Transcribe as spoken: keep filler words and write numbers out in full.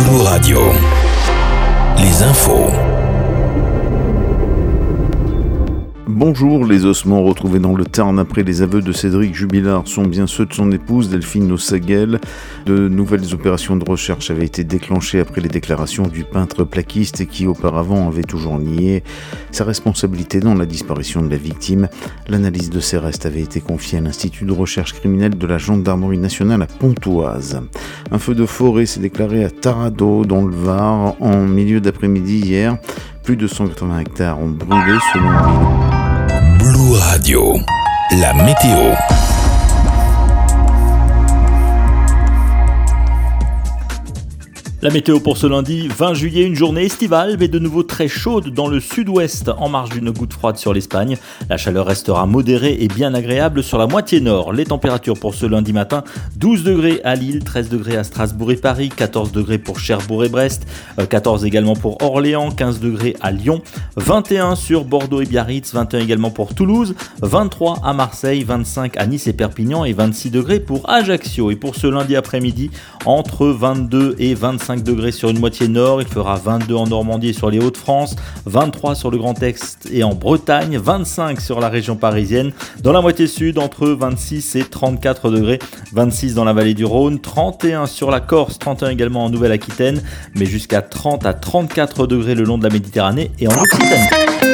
Blue Radio. Les infos. Bonjour, les ossements retrouvés dans le Tarn après les aveux de Cédric Jubilard sont bien ceux de son épouse Delphine Nossaguel. De nouvelles opérations de recherche avaient été déclenchées après les déclarations du peintre plaquiste qui auparavant avait toujours nié sa responsabilité dans la disparition de la victime. L'analyse de ses restes avait été confiée à l'Institut de recherche criminelle de la Gendarmerie nationale à Pontoise. Un feu de forêt s'est déclaré à Taradot dans le Var en milieu d'après-midi hier. Plus de cent quatre-vingts hectares ont brûlé selon Blue Radio, la météo. La météo pour ce lundi vingt juillet, une journée estivale mais de nouveau très chaude dans le sud-ouest en marge d'une goutte froide sur l'Espagne. La chaleur restera modérée et bien agréable sur la moitié nord. Les températures pour ce lundi matin, douze degrés à Lille, treize degrés à Strasbourg et Paris, quatorze degrés pour Cherbourg et Brest, quatorze également pour Orléans, quinze degrés à Lyon, vingt et un sur Bordeaux et Biarritz, vingt et un également pour Toulouse, vingt-trois à Marseille, vingt-cinq à Nice et Perpignan et vingt-six degrés pour Ajaccio. Et pour ce lundi après-midi, entre vingt-deux et vingt-cinq degrés sur une moitié nord, il fera vingt-deux en Normandie et sur les Hauts-de-France, vingt-trois sur le Grand Est et en Bretagne, vingt-cinq sur la région parisienne. Dans la moitié sud, entre vingt-six et trente-quatre degrés, vingt-six dans la vallée du Rhône, trente et un sur la Corse, trente et un également en Nouvelle-Aquitaine, mais jusqu'à trente à trente-quatre degrés le long de la Méditerranée et en Occitanie.